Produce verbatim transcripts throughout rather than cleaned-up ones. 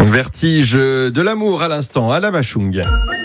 Vertige de l'amour à l'instant, à la Machung.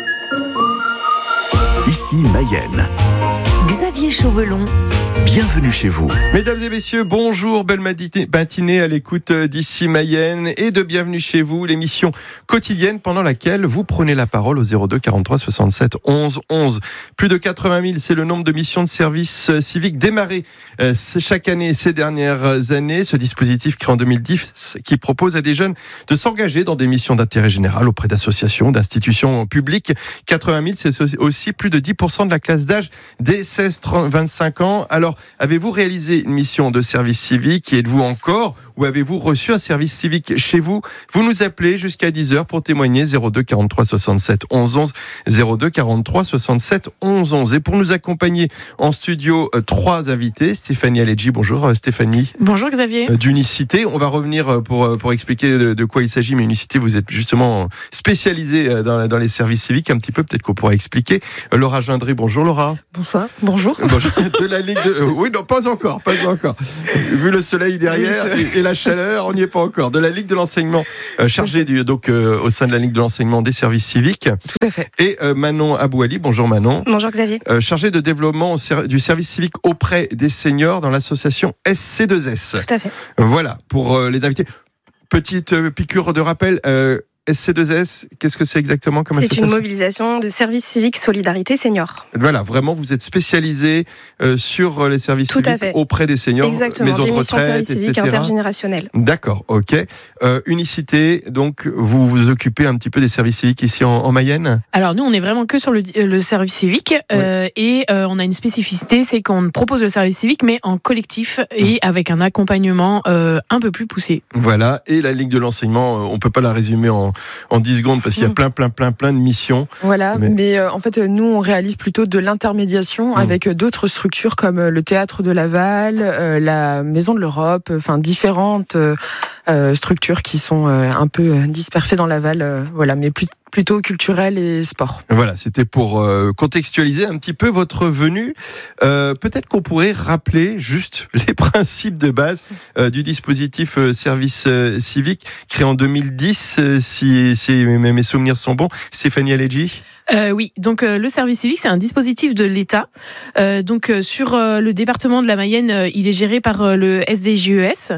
Ici Mayenne. Xavier Chauvelon. Bienvenue chez vous. Mesdames et messieurs, bonjour, belle matinée à l'écoute d'Ici Mayenne et de Bienvenue chez vous, l'émission quotidienne pendant laquelle vous prenez la parole au zéro deux quarante-trois soixante-sept onze onze. Plus de quatre-vingt mille, c'est le nombre de missions de service civique démarrées chaque année ces dernières années. Ce dispositif créé en deux mille dix qui propose à des jeunes de s'engager dans des missions d'intérêt général auprès d'associations, d'institutions publiques. quatre-vingt mille, c'est aussi plus de dix pour cent de la classe d'âge des seize vingt-cinq ans. Alors, avez-vous réalisé une mission de service civique et êtes-vous encore ou avez-vous reçu un service civique chez vous? Vous nous appelez jusqu'à dix heures pour témoigner. Zéro deux quarante-trois soixante-sept onze onze, zéro deux quarante-trois soixante-sept onze onze. Et pour nous accompagner en studio, trois invités. Stéphanie Alleggi, bonjour Stéphanie. Bonjour Xavier. D'Unicité, on va revenir pour, pour expliquer de, de quoi il s'agit, mais Unicité, vous êtes justement spécialisée dans, dans les services civiques, un petit peu, peut-être qu'on pourra expliquer. Laura Gendry, bonjour Laura. Bonsoir. Bonjour. Bonjour. De la Ligue de... Oui, non, pas encore, pas encore. Vu le soleil derrière oui, et, et la chaleur, on n'y est pas encore. De la Ligue de l'enseignement, euh, chargée du, donc, euh, au sein de la Ligue de l'enseignement des services civiques. Tout à fait. Et euh, Manon Abouali, bonjour Manon. Bonjour Xavier. Euh, chargée de développement du service civique auprès des seniors dans l'association S C deux S. Tout à fait. Voilà, pour euh, les invités. Petite euh, piqûre de rappel, euh, S C deux S, qu'est-ce que c'est exactement comme association ? C'est une mobilisation de service civique solidarité senior. Voilà, vraiment, vous êtes spécialisé euh, sur les services Tout civiques auprès des seniors, exactement, maisons de missions retraite, de service civique intergénérationnel. D'accord, ok. Euh, Unicité, donc vous vous occupez un petit peu des services civiques ici en, en Mayenne ? Alors nous, on est vraiment que sur le, le service civique euh, ouais. et euh, on a une spécificité, c'est qu'on propose le service civique mais en collectif et mmh. avec un accompagnement euh, un peu plus poussé. Voilà, et la Ligue de l'enseignement, on peut pas la résumer en en dix secondes parce qu'il y a plein plein plein plein de missions. Voilà, mais, mais euh, en fait nous on réalise plutôt de l'intermédiation mmh. avec d'autres structures comme le Théâtre de Laval, euh, la Maison de l'Europe, enfin différentes euh, euh, structures qui sont euh, un peu dispersées dans Laval, euh, voilà, mais plus plutôt culturel et sport. Voilà, c'était pour euh, contextualiser un petit peu votre venue. Euh, peut-être qu'on pourrait rappeler juste les principes de base euh, du dispositif euh, service euh, civique créé en deux mille dix, euh, si, si mes souvenirs sont bons. Stéphanie Alleggi. Euh, oui, donc euh, le service civique, c'est un dispositif de l'État. Euh, donc euh, sur euh, le département de la Mayenne, euh, il est géré par euh, le S D J E S.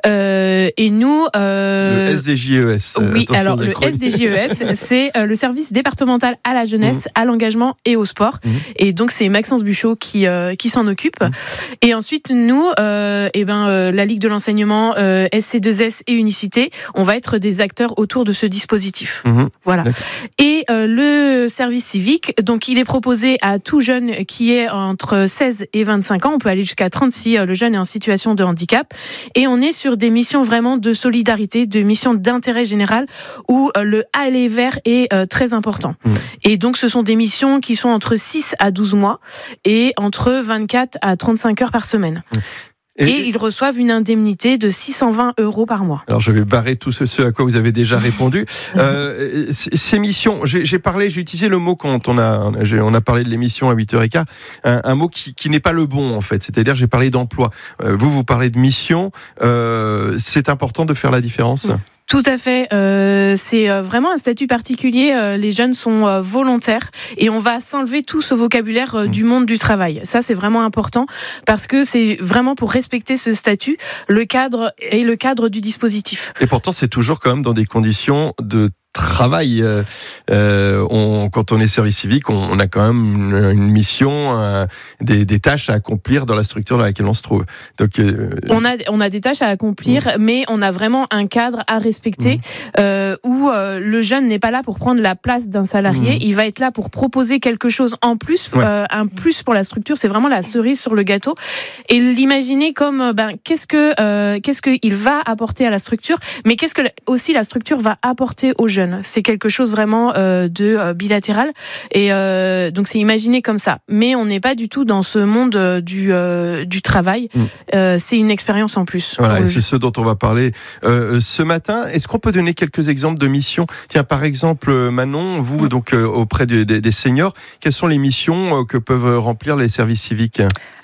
Euh, et nous... Euh... Le S D J E S. Oui, alors le S D J E S, c'est euh, le service départemental à la jeunesse, mmh. à l'engagement et au sport. Mmh. Et donc c'est Maxence Buchot qui, euh, qui s'en occupe. Mmh. Et ensuite, nous, euh, eh ben, euh, la Ligue de l'enseignement, euh, S C deux S et Unicité, on va être des acteurs autour de ce dispositif. Mmh. Voilà. D'accord. Et euh, le service civique, donc il est proposé à tout jeune qui est entre seize et vingt-cinq ans, on peut aller jusqu'à trente si le jeune est en situation de handicap, et on est sur des missions vraiment de solidarité, de missions d'intérêt général, où le aller vers est euh, très important. Mmh. Et donc ce sont des missions qui sont entre six à douze mois, et entre vingt-quatre à trente-cinq heures par semaine. Mmh. Et, et ils reçoivent une indemnité de six cent vingt euros par mois. Alors je vais barrer tout ce, ce à quoi vous avez déjà répondu. euh, ces missions, j'ai, j'ai parlé, j'ai utilisé le mot quand on a, on a parlé de l'émission à huit heures quinze, un, un mot qui, qui n'est pas le bon en fait. C'est-à-dire j'ai parlé d'emploi. Euh, vous, vous parlez de mission. Euh, c'est important de faire la différence. Mmh. Tout à fait. Euh, c'est vraiment un statut particulier. Euh, les jeunes sont euh, volontaires et on va s'enlever tout ce vocabulaire euh, du monde du travail. Ça, c'est vraiment important parce que c'est vraiment pour respecter ce statut, le cadre et le cadre du dispositif. Et pourtant, c'est toujours quand même dans des conditions de travail. Euh, euh, on, quand on est service civique, on, on a quand même une, une mission, euh, des, des tâches à accomplir dans la structure dans laquelle on se trouve. Donc, euh, on a on a des tâches à accomplir, mmh. mais on a vraiment un cadre à respecter mmh. euh, où euh, le jeune n'est pas là pour prendre la place d'un salarié. Mmh. Il va être là pour proposer quelque chose en plus, ouais. euh, un plus pour la structure. C'est vraiment la cerise sur le gâteau. Et l'imaginer comme ben qu'est-ce que euh, qu'est-ce que il va apporter à la structure, mais qu'est-ce que aussi la structure va apporter aux jeunes. C'est quelque chose vraiment euh, de euh, bilatéral et euh, donc c'est imaginé comme ça. Mais on n'est pas du tout dans ce monde euh, du euh, du travail. Mmh. Euh, c'est une expérience en plus. Voilà, et c'est ce dont on va parler euh, ce matin. Est-ce qu'on peut donner quelques exemples de missions ? Tiens, par exemple, Manon, vous mmh. donc euh, auprès de, de, des seniors, quelles sont les missions euh, que peuvent remplir les services civiques ?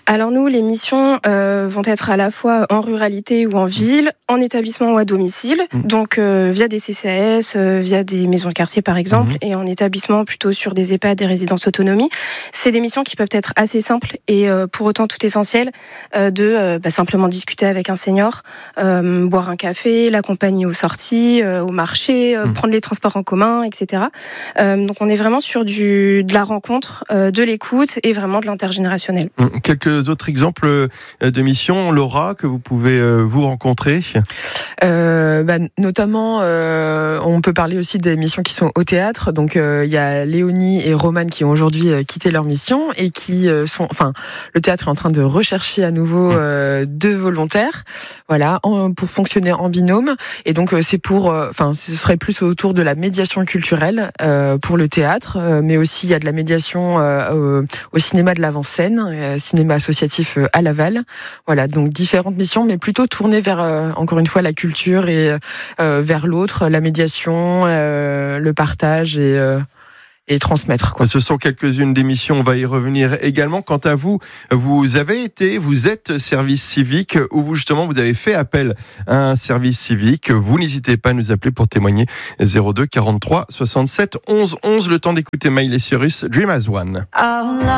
Alors nous, les missions euh, vont être à la fois en ruralité ou en ville, en établissement ou à domicile, mmh. donc euh, via des C C A S, euh, via des maisons de quartier par exemple, mmh. et en établissement plutôt sur des EHPAD, des résidences autonomie. C'est des missions qui peuvent être assez simples et euh, pour autant tout essentielles, euh, de euh, bah, simplement discuter avec un senior, euh, boire un café, l'accompagner aux sorties, euh, au marché, euh, mmh. prendre les transports en commun, et cetera. Euh, donc on est vraiment sur du, de la rencontre, euh, de l'écoute et vraiment de l'intergénérationnel. Mmh. Quelques autres exemples de missions, Laura, que vous pouvez euh, vous rencontrer euh, bah, Notamment, euh, on peut parler aussi des missions qui sont au théâtre. Donc, il euh, y a Léonie et Romane qui ont aujourd'hui euh, quitté leur mission et qui euh, sont... Enfin, le théâtre est en train de rechercher à nouveau euh, deux volontaires, voilà, en, pour fonctionner en binôme. Et donc, euh, c'est pour... Enfin, euh, ce serait plus autour de la médiation culturelle euh, pour le théâtre, euh, mais aussi il y a de la médiation euh, au, au cinéma de l'avant-scène, euh, cinéma associatif à Laval. Voilà, donc différentes missions, mais plutôt tournées vers, euh, encore une fois, la culture et euh, vers l'autre, la médiation, euh, le partage et... Euh, et transmettre, quoi. Ce sont quelques-unes des missions, on va y revenir également. Quant à vous, vous avez été, vous êtes service civique ou vous justement vous avez fait appel à un service civique. Vous n'hésitez pas à nous appeler pour témoigner. zéro deux quarante-trois soixante-sept onze onze. Le temps d'écouter Miley Cyrus, Dream as One.